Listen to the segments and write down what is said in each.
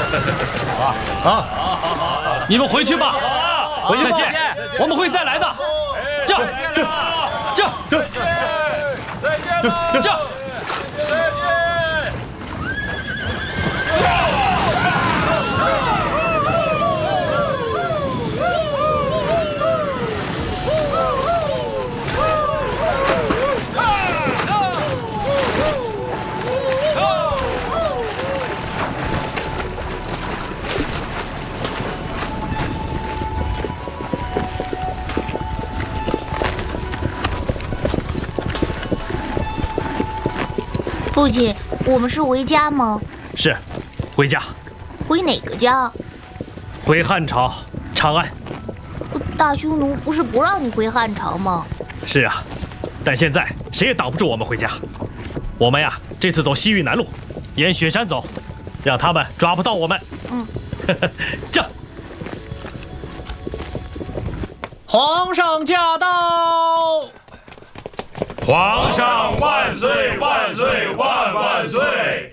啊！你们回去吧，再见，我们会再来的。这， 再见了， 这。 父亲，我们是回家吗？ 是，回家。 回哪个家？ 回汉朝长安。 大匈奴不是不让你回汉朝吗？ 是啊，但现在谁也挡不住我们回家。我们呀，这次走西域南路，沿雪山走，让他们抓不到我们。这。 皇上驾到！ 皇上万岁万岁万万岁！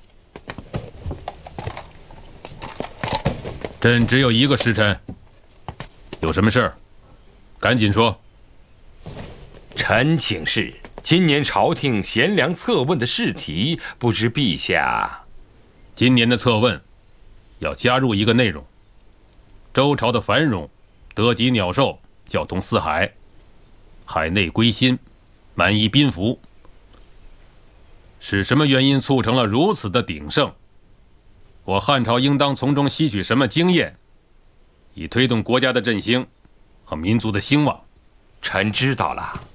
朕只有一个时辰，有什么事儿，赶紧说。 臣请示，今年朝廷贤良策问的试题，不知陛下。 今年的策问要加入一个内容：周朝的繁荣，得及鸟兽，交通四海，海内归心。 蛮夷宾服，是什么原因促成了如此的鼎盛？我汉朝应当从中吸取什么经验，以推动国家的振兴和民族的兴旺？ 臣知道了。